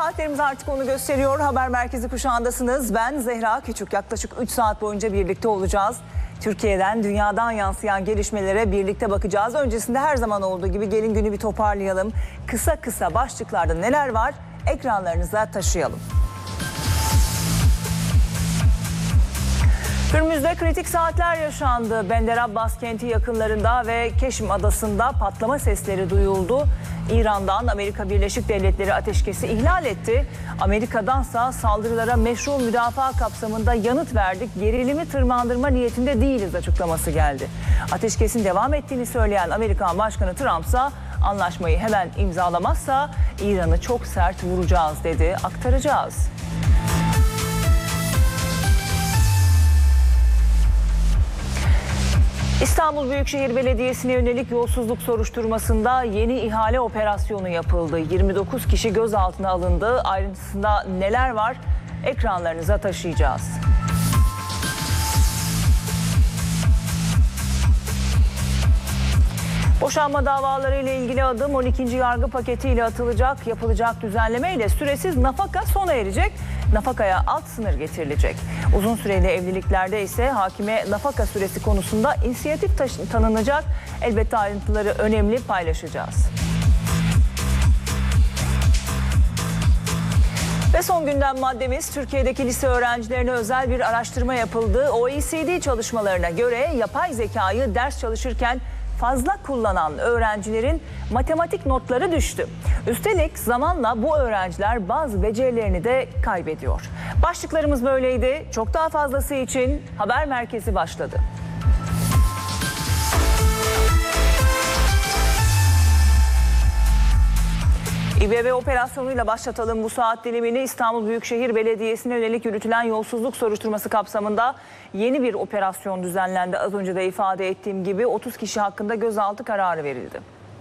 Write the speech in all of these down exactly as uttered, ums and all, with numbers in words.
Saatlerimiz artık onu gösteriyor. Haber Merkezi kuşağındasınız. Ben Zehra Küçük. Yaklaşık üç saat boyunca birlikte olacağız. Türkiye'den, dünyadan yansıyan gelişmelere birlikte bakacağız. Öncesinde her zaman olduğu gibi gelin günü bir toparlayalım. Kısa kısa başlıklarda neler var ekranlarınıza taşıyalım. Hürmüz'de kritik saatler yaşandı. Bender Abbas kenti yakınlarında ve Keşim Adası'nda patlama sesleri duyuldu. İran'dan Amerika Birleşik Devletleri ateşkesi ihlal etti. Amerika'dansa saldırılara meşru müdafaa kapsamında yanıt verdik, gerilimi tırmandırma niyetinde değiliz açıklaması geldi. Ateşkesin devam ettiğini söyleyen Amerikan Başkanı Trump'sa anlaşmayı hemen imzalamazsa İran'ı çok sert vuracağız dedi. Aktaracağız. İstanbul Büyükşehir Belediyesi'ne yönelik yolsuzluk soruşturmasında yeni ihale operasyonu yapıldı. yirmi dokuz kişi gözaltına alındı. Ayrıntısında neler var ekranlarınıza taşıyacağız. Boşanma davaları ile ilgili adım on ikinci yargı paketiyle atılacak. Yapılacak düzenlemeyle süresiz nafaka sona erecek. Nafakaya alt sınır getirilecek. Uzun süreli evliliklerde ise hakime nafaka süresi konusunda inisiyatif tanınacak. Elbette ayrıntıları önemli, paylaşacağız. Ve son gündem maddemiz, Türkiye'deki lise öğrencilerine özel bir araştırma yapıldı. O E C D çalışmalarına göre yapay zekayı ders çalışırken fazla kullanan öğrencilerin matematik notları düştü. Üstelik zamanla bu öğrenciler bazı becerilerini de kaybediyor. Başlıklarımız böyleydi. Çok daha fazlası için Haber Merkezi başladı. İBB operasyonuyla başlatalım bu saat dilimini. İstanbul Büyükşehir Belediyesi'ne yönelik yürütülen yolsuzluk soruşturması kapsamında yeni bir operasyon düzenlendi. Az önce de ifade ettiğim gibi otuz kişi hakkında gözaltı kararı verildi.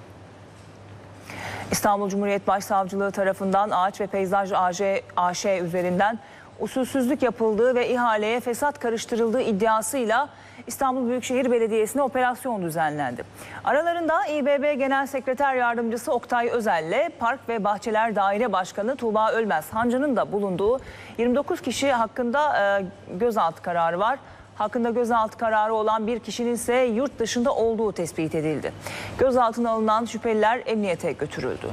İstanbul Cumhuriyet Başsavcılığı tarafından Ağaç ve Peyzaj A Ş üzerinden usulsüzlük yapıldığı ve ihaleye fesat karıştırıldığı iddiasıyla İstanbul Büyükşehir Belediyesi'ne operasyon düzenlendi. Aralarında İBB Genel Sekreter Yardımcısı Oktay Özel ile Park ve Bahçeler Daire Başkanı Tuğba Ölmez Hancı'nın da bulunduğu yirmi dokuz kişi hakkında e, gözaltı kararı var. Hakkında gözaltı kararı olan bir kişinin ise yurt dışında olduğu tespit edildi. Gözaltına alınan şüpheliler emniyete götürüldü.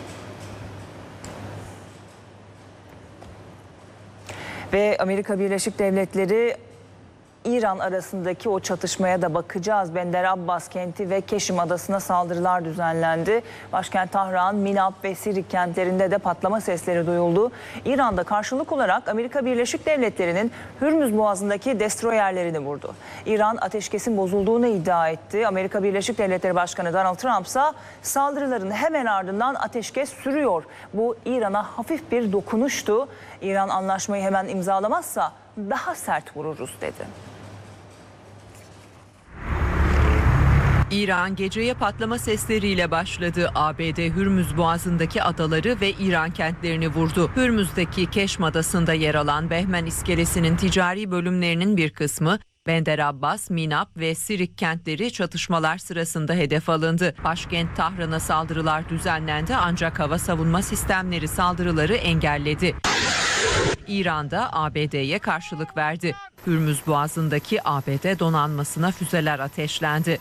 Ve Amerika Birleşik Devletleri İran arasındaki o çatışmaya da bakacağız. Bender Abbas kenti ve Keşim Adası'na saldırılar düzenlendi. Başkent Tahran, Minab ve Sirik kentlerinde de patlama sesleri duyuldu. İran'da karşılık olarak Amerika Birleşik Devletleri'nin Hürmüz Boğazı'ndaki destroyerlerini vurdu. İran ateşkesin bozulduğunu iddia etti. Amerika Birleşik Devletleri Başkanı Donald Trump ise saldırıların hemen ardından ateşkes sürüyor. Bu İran'a hafif bir dokunuştu. İran anlaşmayı hemen imzalamazsa daha sert vururuz dedi. İran geceye patlama sesleriyle başladı. A B D Hürmüz Boğazı'ndaki adaları ve İran kentlerini vurdu. Hürmüz'deki Keşm Adası'nda yer alan Behmen iskelesinin ticari bölümlerinin bir kısmı, Bender Abbas, Minab ve Sirik kentleri çatışmalar sırasında hedef alındı. Başkent Tahran'a saldırılar düzenlendi ancak hava savunma sistemleri saldırıları engelledi. İran'da A B D'ye karşılık verdi. Hürmüz Boğazı'ndaki A B D donanmasına füzeler ateşlendi.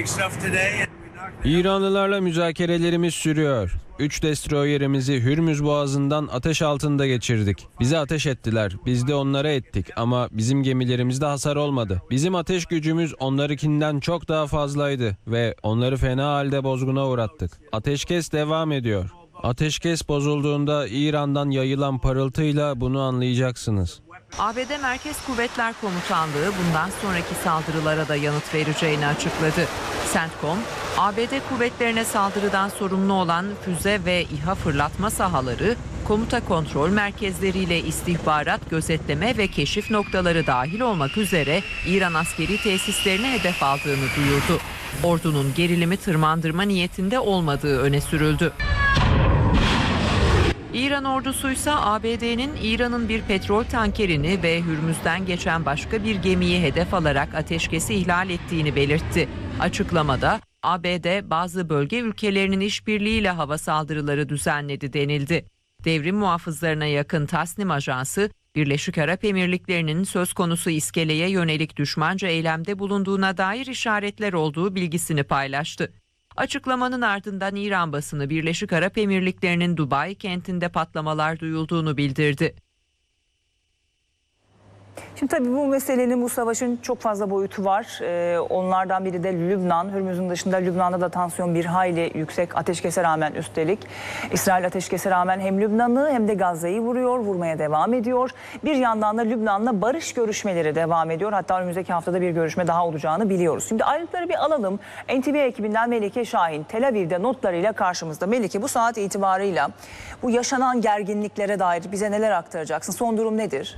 İranlılarla müzakerelerimiz sürüyor. Üç destroyerimizi Hürmüz Boğazı'ndan ateş altında geçirdik. Bize ateş ettiler, biz de onlara ettik ama bizim gemilerimizde hasar olmadı. Bizim ateş gücümüz onlarınkinden çok daha fazlaydı ve onları fena halde bozguna uğrattık. Ateşkes devam ediyor. Ateşkes bozulduğunda İran'dan yayılan parıltıyla bunu anlayacaksınız. A B D Merkez Kuvvetler Komutanlığı bundan sonraki saldırılara da yanıt vereceğini açıkladı. CENTCOM, A B D kuvvetlerine saldırıdan sorumlu olan füze ve İHA fırlatma sahaları, komuta kontrol merkezleriyle istihbarat, gözetleme ve keşif noktaları dahil olmak üzere İran askeri tesislerine hedef aldığını duyurdu. Ordunun gerilimi tırmandırma niyetinde olmadığı öne sürüldü. İran ordusuysa A B D'nin İran'ın bir petrol tankerini ve Hürmüz'den geçen başka bir gemiyi hedef alarak ateşkesi ihlal ettiğini belirtti. Açıklamada A B D bazı bölge ülkelerinin işbirliğiyle hava saldırıları düzenledi denildi. Devrim muhafızlarına yakın Tasnim Ajansı, Birleşik Arap Emirlikleri'nin söz konusu iskeleye yönelik düşmanca eylemde bulunduğuna dair işaretler olduğu bilgisini paylaştı. Açıklamanın ardından İran basını Birleşik Arap Emirlikleri'nin Dubai kentinde patlamalar duyulduğunu bildirdi. Şimdi tabii bu meselenin, bu savaşın çok fazla boyutu var. Ee, onlardan biri de Lübnan. Hürmüz'ün dışında Lübnan'da da tansiyon bir hayli yüksek. Ateşkese rağmen üstelik. İsrail ateşkese rağmen hem Lübnan'ı hem de Gazze'yi vuruyor, vurmaya devam ediyor. Bir yandan da Lübnan'la barış görüşmeleri devam ediyor. Hatta önümüzdeki haftada bir görüşme daha olacağını biliyoruz. Şimdi ayrıntıları bir alalım. N T V ekibinden Melike Şahin Tel Aviv'de notlarıyla karşımızda. Melike, bu saat itibarıyla bu yaşanan gerginliklere dair bize neler aktaracaksın? Son durum nedir?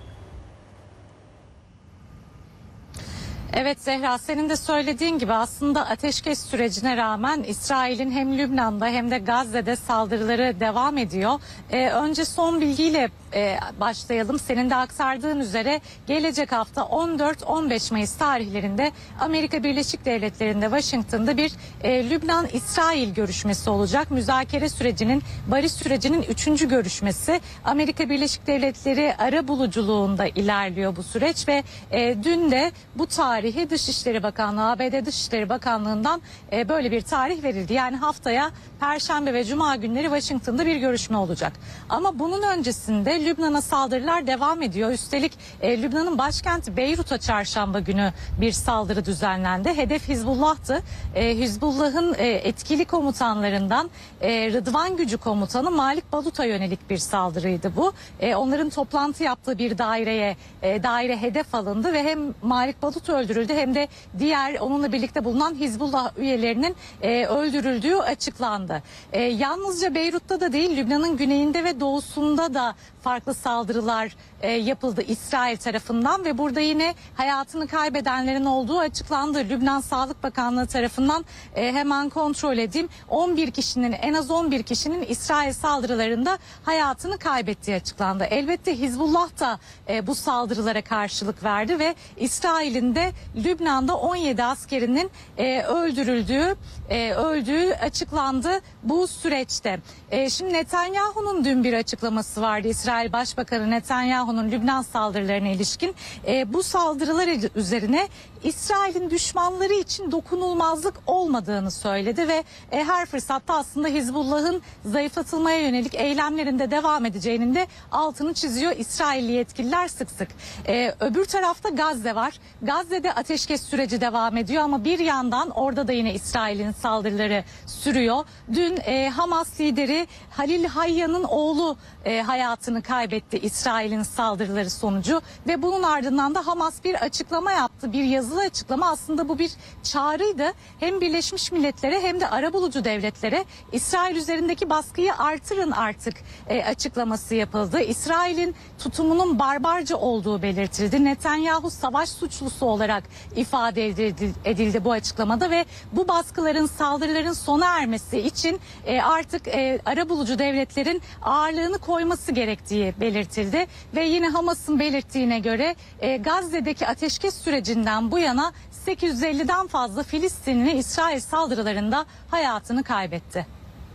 Evet Zehra, senin de söylediğin gibi aslında ateşkes sürecine rağmen İsrail'in hem Lübnan'da hem de Gazze'de saldırıları devam ediyor. Ee, önce son bilgiyle e, başlayalım. Senin de aktardığın üzere gelecek hafta on dört on beş Mayıs tarihlerinde Amerika Birleşik Devletleri'nde Washington'da bir e, Lübnan-İsrail görüşmesi olacak. Müzakere sürecinin, barış sürecinin üçüncü görüşmesi. Amerika Birleşik Devletleri arabuluculuğunda ilerliyor bu süreç ve e, dün de bu tarih Dışişleri Bakanlığı, A B D Dışişleri Bakanlığı'ndan e, böyle bir tarih verildi. Yani haftaya Perşembe ve Cuma günleri Washington'da bir görüşme olacak. Ama bunun öncesinde Lübnan'a saldırılar devam ediyor. Üstelik e, Lübnan'ın başkenti Beyrut'a çarşamba günü bir saldırı düzenlendi. Hedef Hizbullah'tı. E, Hizbullah'ın e, etkili komutanlarından e, Rıdvan Gücü Komutanı Malik Balut'a yönelik bir saldırıydı bu. E, onların toplantı yaptığı bir daireye e, daire hedef alındı ve hem Malik Balut öldürüldü hem de diğer onunla birlikte bulunan Hizbullah üyelerinin e, öldürüldüğü açıklandı. E, yalnızca Beyrut'ta da değil, Lübnan'ın güneyinde ve doğusunda da farklı saldırılar e, yapıldı İsrail tarafından ve burada yine hayatını kaybedenlerin olduğu açıklandı. Lübnan Sağlık Bakanlığı tarafından e, hemen kontrol edeyim, on bir kişinin en az on bir kişinin İsrail saldırılarında hayatını kaybettiği açıklandı. Elbette Hizbullah da e, bu saldırılara karşılık verdi ve İsrail'in de Lübnan'da on yedi askerinin e, öldürüldüğü e, öldüğü açıklandı bu süreçte. E, şimdi Netanyahu'nun dün bir açıklaması vardı. İsrail Başbakanı Netanyahu'nun Lübnan saldırılarına ilişkin e, bu saldırılar üzerine İsrail'in düşmanları için dokunulmazlık olmadığını söyledi ve e, her fırsatta aslında Hizbullah'ın zayıflatılmaya yönelik eylemlerinde devam edeceğinin de altını çiziyor İsrailli yetkililer sık sık. E, öbür tarafta Gazze var. Gazze'de ateşkes süreci devam ediyor ama bir yandan orada da yine İsrail'in saldırıları sürüyor. Dün e, Hamas lideri Halil Hayya'nın oğlu e, hayatını kaybetti İsrail'in saldırıları sonucu ve bunun ardından da Hamas bir açıklama yaptı. Bir yazılı açıklama, aslında bu bir çağrıydı. Hem Birleşmiş Milletler'e hem de arabulucu devletlere İsrail üzerindeki baskıyı artırın artık e, açıklaması yapıldı. İsrail'in tutumunun barbarca olduğu belirtildi. Netanyahu savaş suçlusu olarak ifade edildi, edildi bu açıklamada ve bu baskıların, saldırıların sona ermesi için e, artık e, arabulucu devletlerin ağırlığını koyması gerektiği belirtildi ve yine Hamas'ın belirttiğine göre e, Gazze'deki ateşkes sürecinden bu yana sekiz yüz elliden fazla Filistinli İsrail saldırılarında hayatını kaybetti.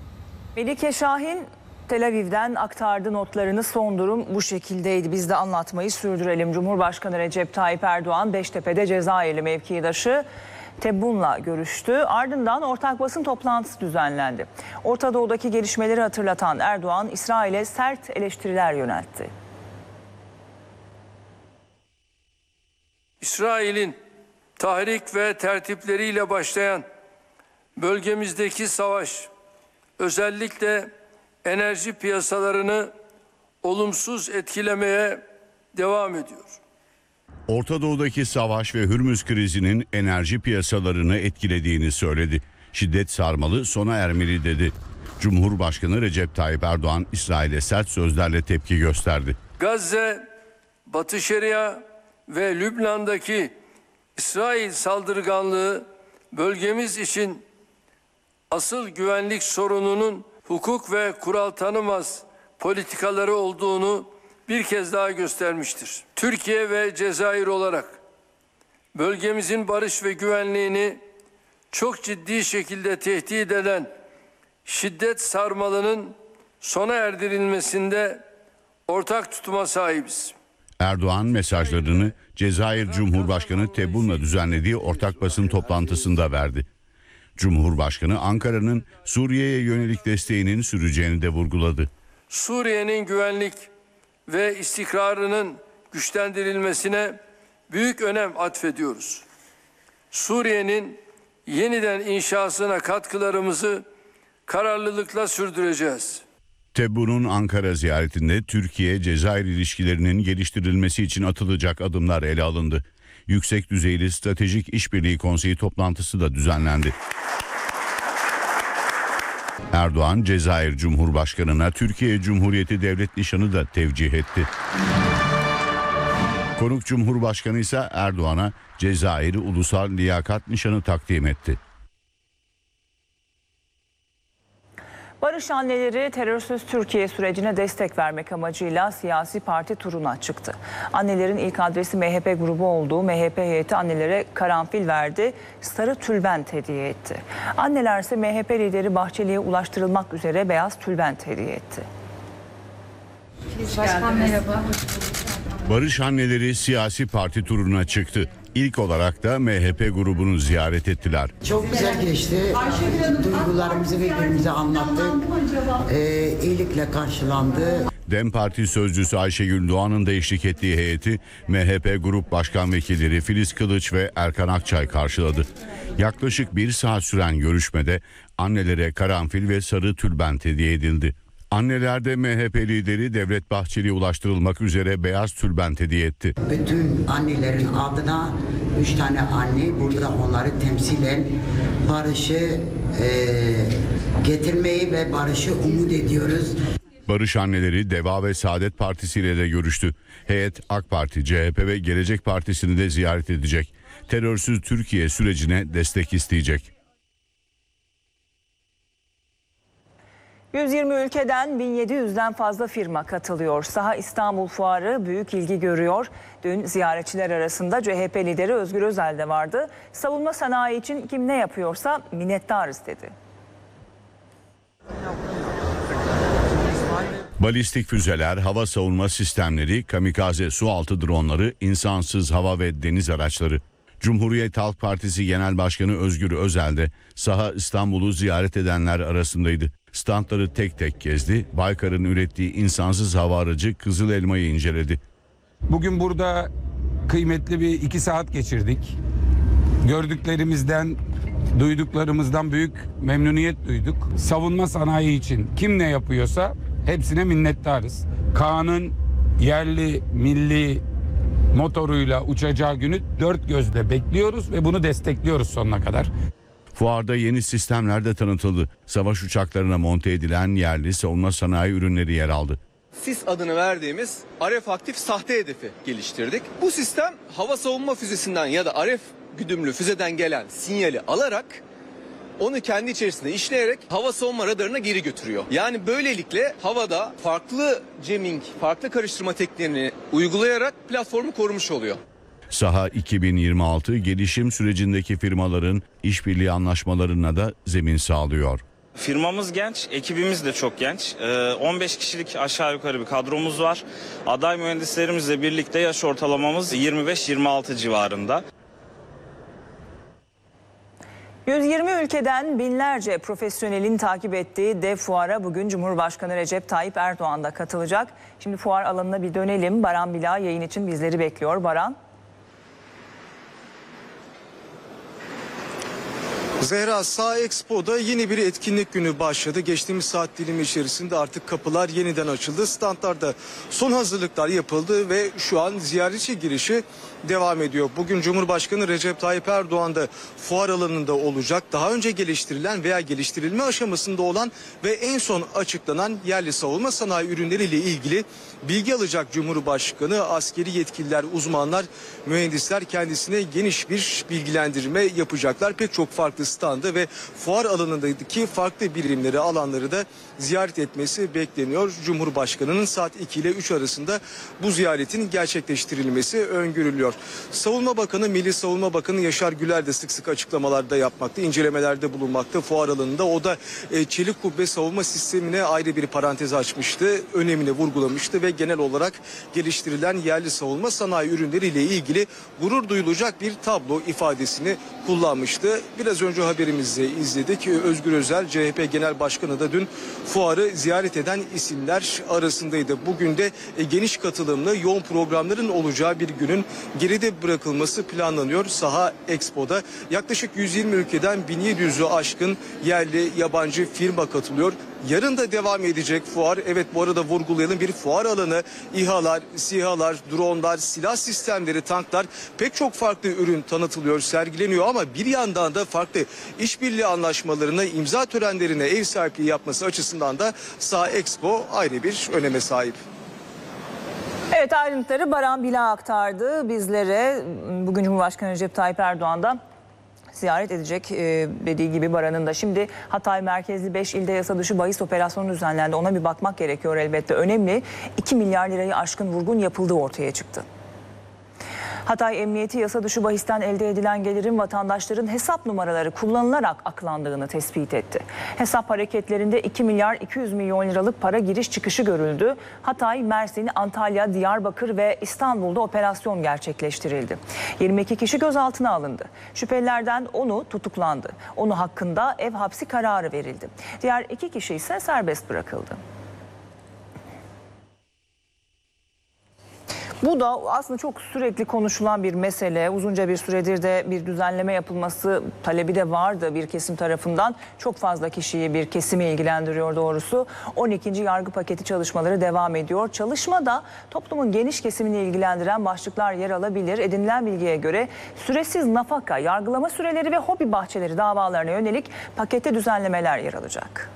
Melike Şahin Tel Aviv'den aktardı notlarını. Son durum bu şekildeydi. Biz de anlatmayı sürdürelim. Cumhurbaşkanı Recep Tayyip Erdoğan Beştepe'de Cezayirli mevkidaşı Tebbun'la görüştü. Ardından ortak basın toplantısı düzenlendi. Orta Doğu'daki gelişmeleri hatırlatan Erdoğan, İsrail'e sert eleştiriler yöneltti. İsrail'in tahrik ve tertipleriyle başlayan bölgemizdeki savaş, özellikle enerji piyasalarını olumsuz etkilemeye devam ediyor. Orta Doğu'daki savaş ve Hürmüz krizinin enerji piyasalarını etkilediğini söyledi. Şiddet sarmalı, sona ermeli dedi. Cumhurbaşkanı Recep Tayyip Erdoğan İsrail'e sert sözlerle tepki gösterdi. Gazze, Batı Şeria ve Lübnan'daki İsrail saldırganlığı bölgemiz için asıl güvenlik sorununun hukuk ve kural tanımaz politikaları olduğunu bir kez daha göstermiştir. Türkiye ve Cezayir olarak bölgemizin barış ve güvenliğini çok ciddi şekilde tehdit eden şiddet sarmalının sona erdirilmesinde ortak tutuma sahibiz. Erdoğan mesajlarını Cezayir Cumhurbaşkanı Tebboun'la düzenlediği ortak basın toplantısında verdi. Cumhurbaşkanı Ankara'nın Suriye'ye yönelik desteğinin süreceğini de vurguladı. Suriye'nin güvenlik ve istikrarının güçlendirilmesine büyük önem atfediyoruz. Suriye'nin yeniden inşasına katkılarımızı kararlılıkla sürdüreceğiz. Tebboun'un Ankara ziyaretinde Türkiye-Cezayir ilişkilerinin geliştirilmesi için atılacak adımlar ele alındı. Yüksek düzeyli Stratejik İşbirliği Konseyi toplantısı da düzenlendi. Erdoğan, Cezayir Cumhurbaşkanı'na Türkiye Cumhuriyeti Devlet Nişanı da tevcih etti. Konuk Cumhurbaşkanı ise Erdoğan'a Cezayir Ulusal Liyakat Nişanı takdim etti. Barış Anneleri terörsüz Türkiye sürecine destek vermek amacıyla siyasi parti turuna çıktı. Annelerin ilk adresi M H P grubu olduğu M H P heyeti annelere karanfil verdi, sarı tülbent hediye etti. Anneler ise M H P lideri Bahçeli'ye ulaştırılmak üzere beyaz tülbent hediye etti. Başkan merhaba. Barış Anneleri siyasi parti turuna çıktı. İlk olarak da M H P grubunu ziyaret ettiler. Çok güzel geçti. Duygularımızı birbirimize anlattık. Ee, iyilikle karşılandı. DEM Parti sözcüsü Ayşegül Doğan'ın da eşlik ettiği heyeti M H P Grup Başkan Vekilleri Filiz Kılıç ve Erkan Akçay karşıladı. Yaklaşık bir saat süren görüşmede annelere karanfil ve sarı tülbent hediye edildi. Annelerde M H P lideri Devlet Bahçeli'ye ulaştırılmak üzere beyaz tülbent hediye etti. Bütün annelerin adına üç tane anne burada onları temsilen barışı e, getirmeyi ve barışı umut ediyoruz. Barış Anneleri Deva ve Saadet Partisi ile de görüştü. Heyet AK Parti, C H P ve Gelecek Partisi'ni de ziyaret edecek. Terörsüz Türkiye sürecine destek isteyecek. yüz yirmi ülkeden bin yedi yüzden fazla firma katılıyor. Saha İstanbul Fuarı büyük ilgi görüyor. Dün ziyaretçiler arasında C H P lideri Özgür Özel de vardı. Savunma sanayi için kim ne yapıyorsa minnettarız dedi. Balistik füzeler, hava savunma sistemleri, kamikaze sualtı dronları, insansız hava ve deniz araçları. Cumhuriyet Halk Partisi Genel Başkanı Özgür Özel de Saha İstanbul'u ziyaret edenler arasındaydı. Standları tek tek gezdi. Baykar'ın ürettiği insansız hava aracı Kızıl Elma'yı inceledi. Bugün burada kıymetli bir iki saat geçirdik. Gördüklerimizden, duyduklarımızdan büyük memnuniyet duyduk. Savunma sanayi için kim ne yapıyorsa hepsine minnettarız. Kaan'ın yerli, milli motoruyla uçacağı günü dört gözle bekliyoruz ve bunu destekliyoruz sonuna kadar. Fuarda yeni sistemler de tanıtıldı. Savaş uçaklarına monte edilen yerli savunma sanayi ürünleri yer aldı. SİS adını verdiğimiz R F aktif sahte hedefi geliştirdik. Bu sistem hava savunma füzesinden ya da R F güdümlü füzeden gelen sinyali alarak onu kendi içerisinde işleyerek hava savunma radarına geri götürüyor. Yani böylelikle havada farklı jamming, farklı karıştırma tekniklerini uygulayarak platformu korumuş oluyor. Saha iki bin yirmi altı gelişim sürecindeki firmaların işbirliği anlaşmalarına da zemin sağlıyor. Firmamız genç, ekibimiz de çok genç. on beş kişilik aşağı yukarı bir kadromuz var. Aday mühendislerimizle birlikte yaş ortalamamız yirmi beş yirmi altı civarında. yüz yirmi ülkeden binlerce profesyonelin takip ettiği dev fuara bugün Cumhurbaşkanı Recep Tayyip Erdoğan da katılacak. Şimdi fuar alanına bir dönelim. Baran Bila yayın için bizleri bekliyor. Baran. Zehra, Saha Expo'da yeni bir etkinlik günü başladı. Geçtiğimiz saat dilimi içerisinde artık kapılar yeniden açıldı. Standlarda son hazırlıklar yapıldı ve şu an ziyaretçi girişi devam ediyor. Bugün Cumhurbaşkanı Recep Tayyip Erdoğan da fuar alanında olacak. Daha önce geliştirilen veya geliştirilme aşamasında olan ve en son açıklanan yerli savunma sanayi ürünleriyle ilgili bilgi alacak Cumhurbaşkanı. Askeri yetkililer, uzmanlar, mühendisler kendisine geniş bir bilgilendirme yapacaklar. Pek çok farklı standı ve fuar alanındaki farklı birimleri, alanları da ziyaret etmesi bekleniyor. Cumhurbaşkanı'nın saat iki ile üç arasında bu ziyaretin gerçekleştirilmesi öngörülüyor. Savunma Bakanı, Milli Savunma Bakanı Yaşar Güler de sık sık açıklamalarda yapmakta, incelemelerde bulunmakta fuar alanında. O da e, çelik kubbe savunma sistemine ayrı bir parantez açmıştı, önemini vurgulamıştı ve genel olarak geliştirilen yerli savunma sanayi ürünleriyle ilgili gurur duyulacak bir tablo ifadesini kullanmıştı. Biraz önce haberimizde izledik. Özgür Özel, C H P Genel Başkanı da dün fuarı ziyaret eden isimler arasındaydı. Bugün de e, geniş katılımlı yoğun programların olacağı bir günün geride bırakılması planlanıyor. Saha Expo'da yaklaşık yüz yirmi ülkeden bin yedi yüzü aşkın yerli yabancı firma katılıyor. Yarın da devam edecek fuar. Evet, bu arada vurgulayalım, bir fuar alanı. İHA'lar, SİHA'lar, dronlar, silah sistemleri, tanklar, pek çok farklı ürün tanıtılıyor, sergileniyor ama bir yandan da farklı işbirliği anlaşmalarına, imza törenlerine ev sahipliği yapması açısından da Saha Expo ayrı bir öneme sahip. Evet, ayrıntıları Baran Bila aktardı bizlere. Bugün Cumhurbaşkanı Recep Tayyip Erdoğan da ziyaret edecek e, dediği gibi Baran'ın da. Şimdi Hatay merkezli beş ilde yasa dışı bahis operasyonu düzenlendi. Ona bir bakmak gerekiyor elbette. Önemli, iki milyar lirayı aşkın vurgun yapıldığı ortaya çıktı. Hatay Emniyeti yasa dışı bahisten elde edilen gelirin vatandaşların hesap numaraları kullanılarak aklandığını tespit etti. Hesap hareketlerinde iki milyar iki yüz milyon liralık para giriş çıkışı görüldü. Hatay, Mersin, Antalya, Diyarbakır ve İstanbul'da operasyon gerçekleştirildi. yirmi iki kişi gözaltına alındı. Şüphelilerden onu tutuklandı. Onu hakkında ev hapsi kararı verildi. Diğer iki kişi ise serbest bırakıldı. Bu da aslında çok sürekli konuşulan bir mesele. Uzunca bir süredir de bir düzenleme yapılması talebi de vardı bir kesim tarafından. Çok fazla kişiyi, bir kesimi ilgilendiriyor doğrusu. on ikinci yargı paketi çalışmaları devam ediyor. Çalışmada toplumun geniş kesimini ilgilendiren başlıklar yer alabilir. Edinilen bilgiye göre süresiz nafaka, yargılama süreleri ve hobi bahçeleri davalarına yönelik pakette düzenlemeler yer alacak.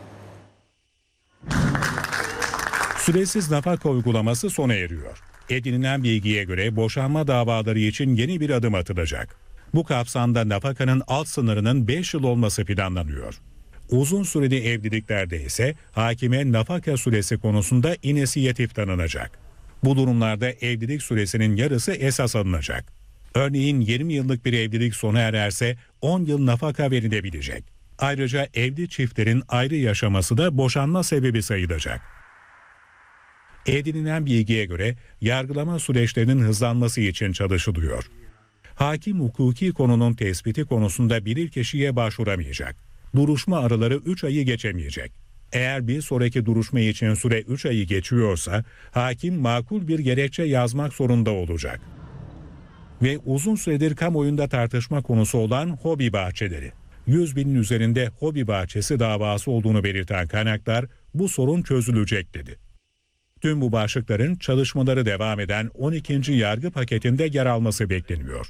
Süresiz nafaka uygulaması sona eriyor. Edinilen bilgiye göre boşanma davaları için yeni bir adım atılacak. Bu kapsamda nafakanın alt sınırının beş yıl olması planlanıyor. Uzun süreli evliliklerde ise hakime nafaka süresi konusunda inisiyatif tanınacak. Bu durumlarda evlilik süresinin yarısı esas alınacak. Örneğin yirmi yıllık bir evlilik sona ererse on yıl nafaka verilebilecek. Ayrıca evli çiftlerin ayrı yaşaması da boşanma sebebi sayılacak. Edinilen bilgiye göre yargılama süreçlerinin hızlanması için çalışılıyor. Hakim hukuki konunun tespiti konusunda bilirkişiye başvuramayacak. Duruşma araları üç ayı geçemeyecek. Eğer bir sonraki duruşma için süre üç ayı geçiyorsa hakim makul bir gerekçe yazmak zorunda olacak. Ve uzun süredir kamuoyunda tartışma konusu olan hobi bahçeleri. yüz binin üzerinde hobi bahçesi davası olduğunu belirten kaynaklar bu sorun çözülecek dedi. Tüm bu başlıkların çalışmaları devam eden on ikinci yargı paketinde yer alması bekleniyor.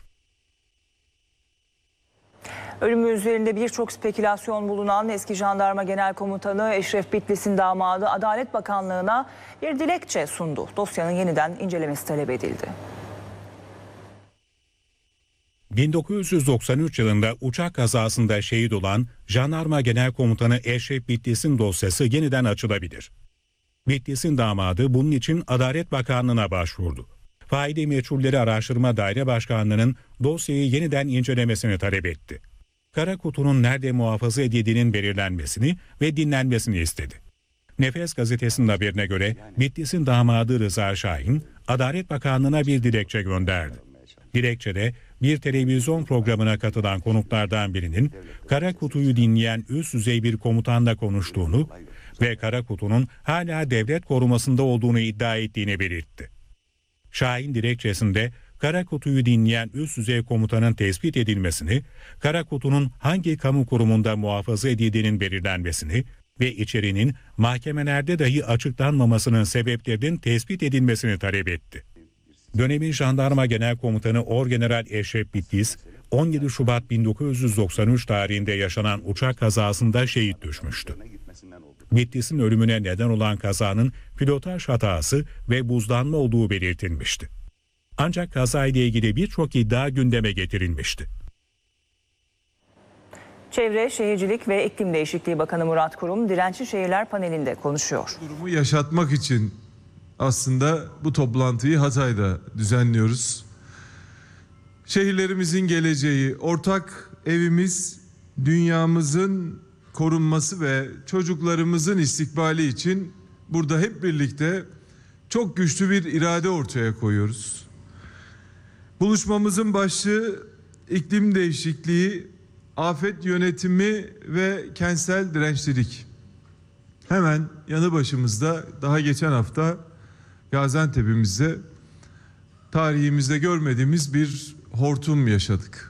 Ölümü üzerinde birçok spekülasyon bulunan eski Jandarma Genel Komutanı Eşref Bitlis'in damadı Adalet Bakanlığı'na bir dilekçe sundu. Dosyanın yeniden incelemesi talep edildi. bin dokuz yüz doksan üç yılında uçak kazasında şehit olan Jandarma Genel Komutanı Eşref Bitlis'in dosyası yeniden açılabilir. Bitlis'in damadı bunun için Adalet Bakanlığı'na başvurdu. Faili Meçhulleri Araştırma Daire Başkanlığı'nın dosyayı yeniden incelemesini talep etti. Kara kutunun nerede muhafaza edildiğinin belirlenmesini ve dinlenmesini istedi. Nefes gazetesinin haberine göre Bitlis'in damadı Rıza Şahin, Adalet Bakanlığı'na bir dilekçe gönderdi. Dilekçede bir televizyon programına katılan konuklardan birinin kara kutuyu dinleyen üst düzey bir komutanla konuştuğunu ve kara kutunun hala devlet korumasında olduğunu iddia ettiğini belirtti. Şahin dilekçesinde kara kutuyu dinleyen üst düzey komutanın tespit edilmesini, kara kutunun hangi kamu kurumunda muhafaza edildiğinin belirlenmesini ve içeriğinin mahkemelerde dahi açıklanmamasının sebeplerinin tespit edilmesini talep etti. Dönemin Jandarma Genel Komutanı Orgeneral Eşref Bitlis, on yedi Şubat bin dokuz yüz doksan üç tarihinde yaşanan uçak kazasında şehit düşmüştü. Bitlis'in ölümüne neden olan kazanın pilotaj hatası ve buzlanma olduğu belirtilmişti. Ancak kazayla ilgili birçok iddia gündeme getirilmişti. Çevre, Şehircilik ve İklim Değişikliği Bakanı Murat Kurum, Dirençli Şehirler panelinde konuşuyor. Durumu yaşatmak için aslında bu toplantıyı Hatay'da düzenliyoruz. Şehirlerimizin geleceği, ortak evimiz, dünyamızın korunması ve çocuklarımızın istikbali için burada hep birlikte çok güçlü bir irade ortaya koyuyoruz. Buluşmamızın başlığı iklim değişikliği, afet yönetimi ve kentsel dirençlilik. Hemen yanı başımızda daha geçen hafta Gaziantep'imizde tarihimizde görmediğimiz bir hortum yaşadık.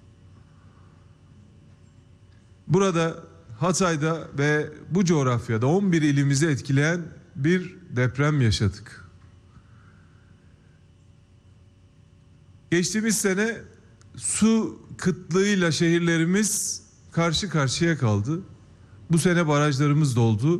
Burada Hatay'da ve bu coğrafyada on bir ilimizi etkileyen bir deprem yaşadık. Geçtiğimiz sene su kıtlığıyla şehirlerimiz karşı karşıya kaldı. Bu sene barajlarımız doldu.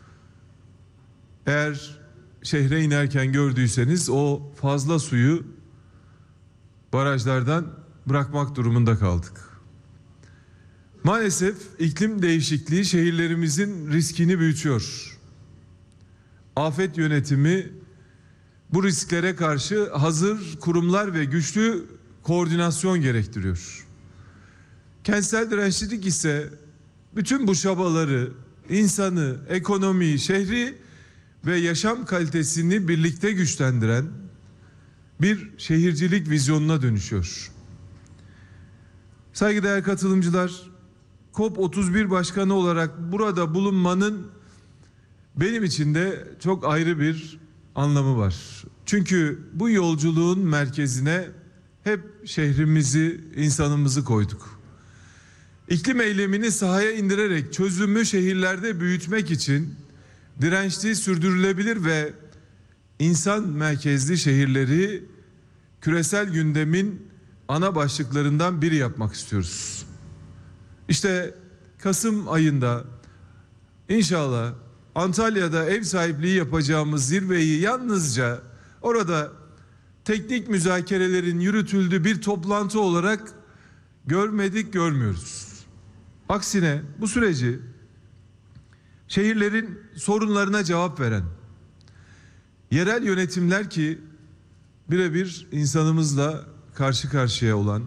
Eğer şehre inerken gördüyseniz o fazla suyu barajlardan bırakmak durumunda kaldık. Maalesef iklim değişikliği şehirlerimizin riskini büyütüyor. Afet yönetimi bu risklere karşı hazır kurumlar ve güçlü koordinasyon gerektiriyor. Kentsel dirençlilik ise bütün bu çabaları, insanı, ekonomiyi, şehri ve yaşam kalitesini birlikte güçlendiren bir şehircilik vizyonuna dönüşüyor. Saygıdeğer katılımcılar, COP otuz bir Başkanı olarak burada bulunmanın benim için de çok ayrı bir anlamı var. Çünkü bu yolculuğun merkezine hep şehrimizi, insanımızı koyduk. İklim eylemini sahaya indirerek çözümü şehirlerde büyütmek için dirençli, sürdürülebilir ve insan merkezli şehirleri küresel gündemin ana başlıklarından biri yapmak istiyoruz. İşte Kasım ayında inşallah Antalya'da ev sahipliği yapacağımız zirveyi yalnızca orada teknik müzakerelerin yürütüldüğü bir toplantı olarak görmedik, görmüyoruz. Aksine bu süreci şehirlerin sorunlarına cevap veren yerel yönetimler ki birebir insanımızla karşı karşıya olan,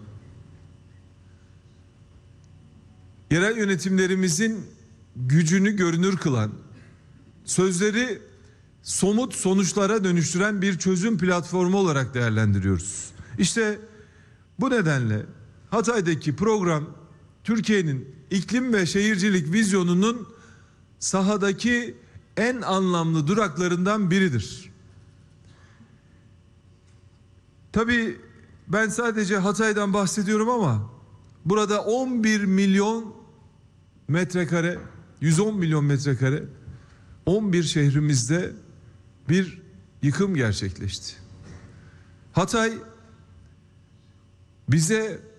yerel yönetimlerimizin gücünü görünür kılan, sözleri somut sonuçlara dönüştüren bir çözüm platformu olarak değerlendiriyoruz. İşte bu nedenle Hatay'daki program Türkiye'nin iklim ve şehircilik vizyonunun sahadaki en anlamlı duraklarından biridir. Tabii ben sadece Hatay'dan bahsediyorum ama burada on bir milyon metrekare, yüz on milyon metrekare, on bir şehrimizde bir yıkım gerçekleşti. Hatay bize